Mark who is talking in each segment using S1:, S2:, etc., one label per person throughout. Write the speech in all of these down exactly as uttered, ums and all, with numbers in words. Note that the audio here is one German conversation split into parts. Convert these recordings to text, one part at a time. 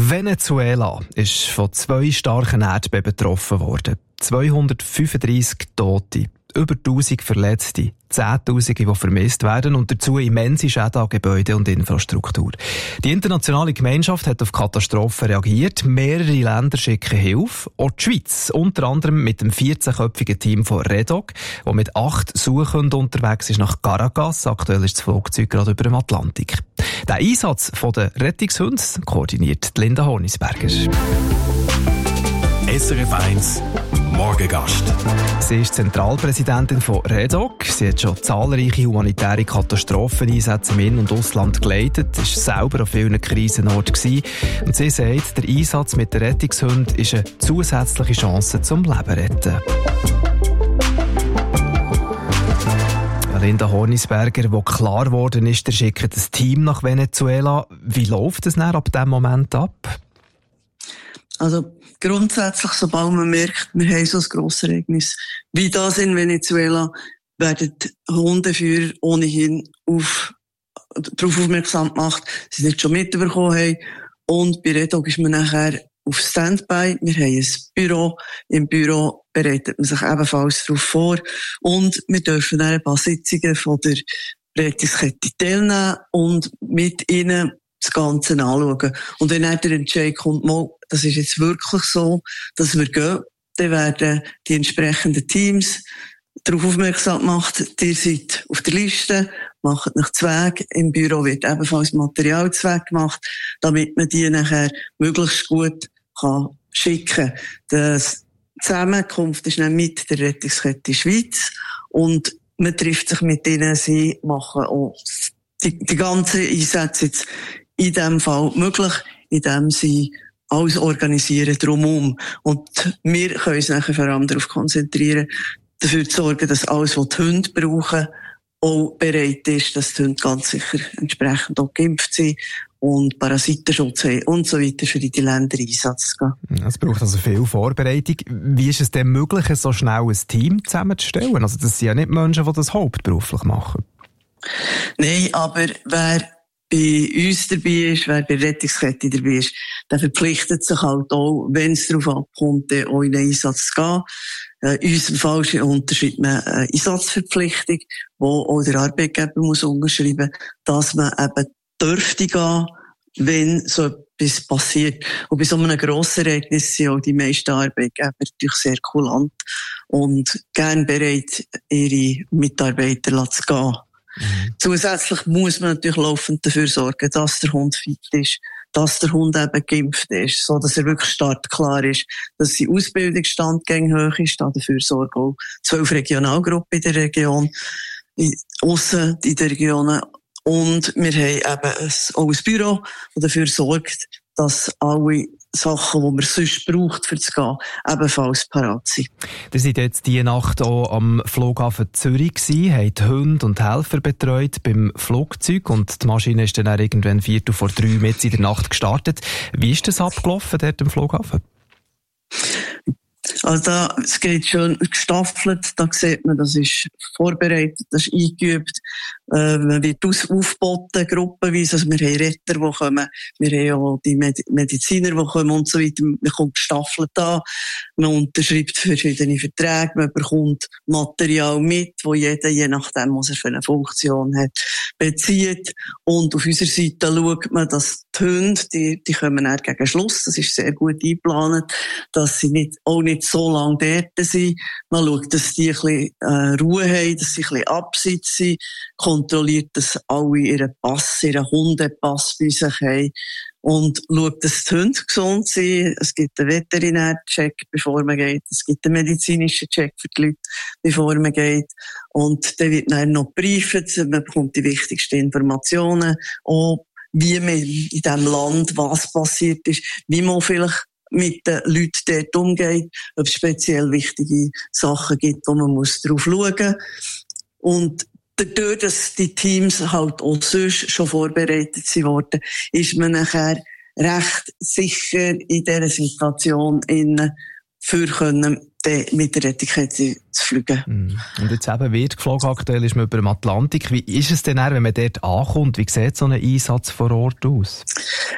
S1: Venezuela ist von zwei starken Erdbeben betroffen worden. zweihundertfünfunddreissig Tote, über tausend Verletzte, Zehntausende, die vermisst werden und dazu immense Schäden an Gebäuden und Infrastruktur. Die internationale Gemeinschaft hat auf Katastrophen reagiert. Mehrere Länder schicken Hilfe. Auch die Schweiz, unter anderem mit dem vierzehnköpfigen Team von REDOC, das mit acht Suchenden unterwegs ist nach Caracas. Aktuell ist das Flugzeug gerade über dem Atlantik. Den Einsatz der Rettungshunde koordiniert Linda Hornisberger.
S2: S R F eins Morgengast.
S1: Sie ist Zentralpräsidentin von REDOC. Sie hat schon zahlreiche humanitäre Katastropheneinsätze im In- und Ausland geleitet, war selber auf vielen Krisenorten gewesen. Und sie sagt, der Einsatz mit den Rettungshunden ist eine zusätzliche Chance zum Leben retten. Linda Hornisberger, wo klar geworden ist, der schickt ein Team nach Venezuela. Wie läuft es dann ab diesem Moment ab?
S3: Also grundsätzlich, sobald man merkt, wir haben so ein grosses Ereignis wie das in Venezuela, werden Hundeführer ohnehin auf, darauf aufmerksam gemacht, dass sie es nicht schon mitbekommen haben. Und bei REDOC ist man nachher auf Standby. Wir haben ein Büro. Im Büro bereitet man sich ebenfalls darauf vor. Und wir dürfen dann ein paar Sitzungen von der Rettungskette teilnehmen und mit ihnen das Ganze anschauen. Und wenn dann der Entscheid kommt, mal, das ist jetzt wirklich so, dass wir gehen, dann werden die entsprechenden Teams darauf aufmerksam gemacht, ihr seid auf der Liste, macht nach Zweck. Im Büro wird ebenfalls Materialzweck gemacht, damit man die nachher möglichst gut kann schicken kann. Die Zusammenkunft ist dann mit der Rettungskette Schweiz und man trifft sich mit ihnen, sie machen auch die, die ganzen Einsätze jetzt in diesem Fall möglich, indem sie alles organisieren drumherum. Und wir können uns nachher vor allem darauf konzentrieren, dafür zu sorgen, dass alles, was die Hunde brauchen, auch bereit ist, dass die Hunde ganz sicher entsprechend auch geimpft sind und Parasitenschutz haben und so weiter für in die Länder Einsatz zu gehen.
S1: Es braucht also viel Vorbereitung. Wie ist es denn möglich, so schnell ein Team zusammenzustellen? Also das sind ja nicht Menschen, die das hauptberuflich machen.
S3: Nein, aber wer bei uns dabei ist, wer bei der Rettungskette dabei ist, der verpflichtet sich halt auch, wenn es darauf ankommt, auch in den Einsatz zu gehen. Äh, in unserem Fall unterschreibt man eine Einsatzverpflichtung, wo auch der Arbeitgeber muss unterschreiben, dass man eben dürfte gehen, wenn so etwas passiert. Und bei so einem grossen Ereignis sind auch die meisten Arbeitgeber natürlich sehr kulant und gern bereit, ihre Mitarbeiter zu gehen. Mhm. Zusätzlich muss man natürlich laufend dafür sorgen, dass der Hund fit ist, dass der Hund eben geimpft ist, so dass er wirklich startklar ist, dass sein Ausbildungsstand hoch ist, dafür sorgen auch zwölf Regionalgruppen in der Region, aussen in den Regionen. Und wir haben eben auch ein Büro, das dafür sorgt, dass alle Sachen, die man sonst braucht, für zu gehen, ebenfalls parat sind.
S1: Ihr seid jetzt diese Nacht auch am Flughafen Zürich gewesen, habt Hunde und Helfer betreut beim Flugzeug und die Maschine ist dann irgendwann viertel vor drei mitten in der Nacht gestartet. Wie ist das abgelaufen dort am Flughafen?
S3: Also da, es geht schon gestaffelt, da sieht man, das ist vorbereitet, das ist eingeübt, äh, man wird aus, aufgeboten, gruppenweise, also wir haben Retter, die kommen, wir haben auch die Med- Mediziner, die kommen und so weiter, man kommt gestaffelt an, man unterschreibt verschiedene Verträge, man bekommt Material mit, wo jeder, je nachdem, was er für eine Funktion hat, bezieht und auf unserer Seite schaut man, dass die Hunde, die, die kommen dann gegen Schluss, das ist sehr gut eingeplant, dass sie nicht, auch nicht so lange dort sind. Man schaut, dass die ein bisschen äh, Ruhe haben, dass sie ein bisschen abseits sind, kontrolliert, dass alle ihren Pass, ihren Hundepass bei sich haben und schaut, dass die Hunde gesund sind. Es gibt einen Veterinärcheck, bevor man geht. Es gibt einen medizinischen Check für die Leute, bevor man geht. Und dann wird dann noch gebrieft, man bekommt die wichtigsten Informationen, auch wie man in diesem Land was passiert ist, wie man vielleicht mit den Leuten dort umgeht, ob es speziell wichtige Sachen gibt, wo man muss drauf schauen muss. Und dadurch, dass die Teams halt auch sonst schon vorbereitet sind worden, ist man nachher recht sicher in dieser Situation innen, für können, mit der Rettungskette zu fliegen.
S1: Und jetzt eben wird geflogen, aktuell ist man über dem Atlantik. Wie ist es denn, wenn man dort ankommt? Wie sieht so ein Einsatz vor Ort aus?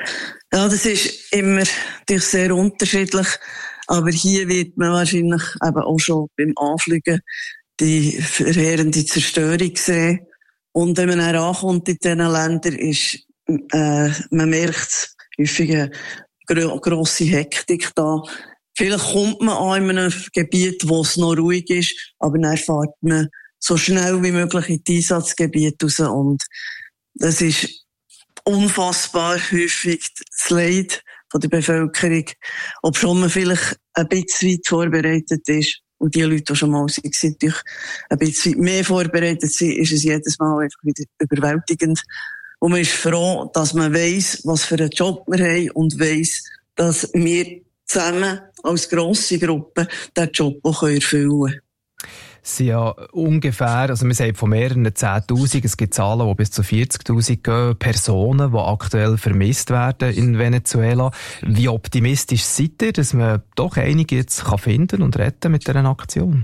S3: Ja, das ist immer natürlich sehr unterschiedlich. Aber hier wird man wahrscheinlich eben auch schon beim Anfliegen die verheerende Zerstörung sehen. Und wenn man dann ankommt in diesen Ländern, ist, äh, man merkt häufig eine gro- grosse Hektik da. Vielleicht kommt man an in einem Gebiet, wo es noch ruhig ist, aber dann fährt man so schnell wie möglich in die Einsatzgebiete raus. Und das ist unfassbar häufig das Leid von der Bevölkerung, ob schon man vielleicht ein bisschen weit vorbereitet ist. Und die Leute, die schon mal sind, sind natürlich ein bisschen mehr vorbereitet sind, ist es jedes Mal einfach wieder überwältigend. Und man ist froh, dass man weiss, was für einen Job wir haben und weiss, dass wir zusammen als grosse Gruppe diesen Job auch erfüllen können.
S1: Es sind ja ungefähr, also wir sagen von mehreren zehntausend, es gibt Zahlen, die bis zu vierzigtausend gehen, Personen, die aktuell vermisst werden in Venezuela. Wie optimistisch seid ihr, dass man doch einige jetzt kann finden und retten mit dieser Aktion?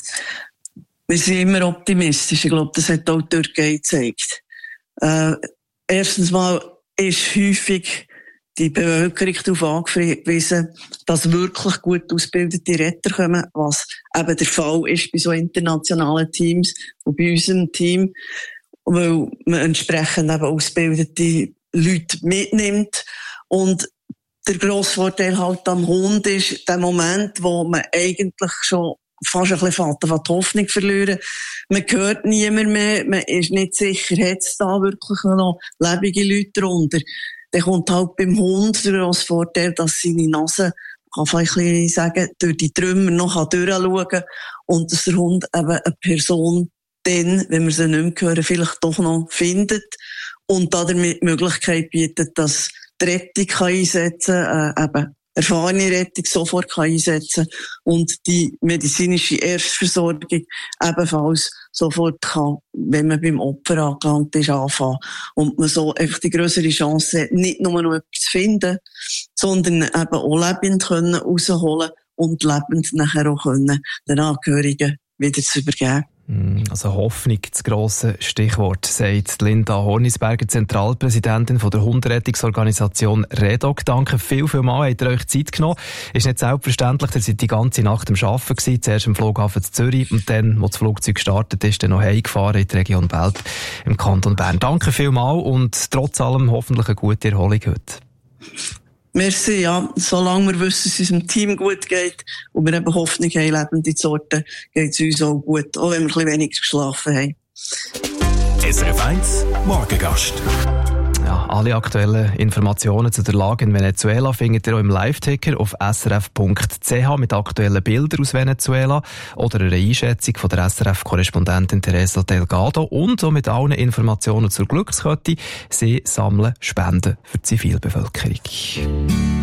S3: Wir sind immer optimistisch. Ich glaube, das hat auch die Türkei gezeigt. Äh, erstens mal ist häufig die Bevölkerung darauf angewiesen, dass wirklich gut ausgebildete Retter kommen, was eben der Fall ist bei so internationalen Teams und bei unserem Team, weil man entsprechend eben ausgebildete Leute mitnimmt. Und der grosse Vorteil halt am Hund ist der Moment, wo man eigentlich schon fast ein bisschen Vater die Hoffnung verlieren. Man hört niemand mehr, man ist nicht sicher, hat es da wirklich noch lebende Leute drunter. Dann kommt halt beim Hund der grosse Vorteil, dass seine Nase, kann vielleicht ein bisschen sagen, durch die Trümmer noch durchschauen kann und dass der Hund eben eine Person dann, wenn wir sie nicht mehr hören, vielleicht doch noch findet und damit die Möglichkeit bietet, dass die Rettung kann einsetzen kann, äh, eben erfahrene Rettung sofort kann einsetzen und die medizinische Erstversorgung ebenfalls sofort kann, wenn man beim Opfer angelangt ist, anfangen. Und man so einfach die grössere Chance hat, nicht nur noch etwas zu finden, sondern eben auch lebend können rausholen und lebend nachher auch können den Angehörigen wieder zu übergeben.
S1: Also Hoffnung, das grosse Stichwort, sagt Linda Hornisberger, Zentralpräsidentin von der Hunderettungsorganisation REDOC. Danke viel, viel mal, habt ihr euch Zeit genommen. Ist nicht selbstverständlich, ihr seid die ganze Nacht am Arbeiten gewesen, zuerst im Flughafen zu Zürich und dann, wo das Flugzeug gestartet ist, dann noch heimgefahren in die Region Belp im Kanton Bern. Danke viel mal und trotz allem hoffentlich eine gute Erholung heute.
S3: Merci, ja. Solange wir wissen, dass es unserem Team gut geht und wir eben Hoffnung haben, lebende zu orten, geht es uns auch gut, auch wenn wir ein bisschen weniger geschlafen haben.
S2: S R F eins Morgengast.
S1: Ja, alle aktuellen Informationen zu der Lage in Venezuela findet ihr auch im Live-Ticker auf s r f punkt c h mit aktuellen Bildern aus Venezuela oder einer Einschätzung von der S R F-Korrespondentin Teresa Delgado und auch mit allen Informationen zur Glückskette. Sie sammeln Spenden für die Zivilbevölkerung.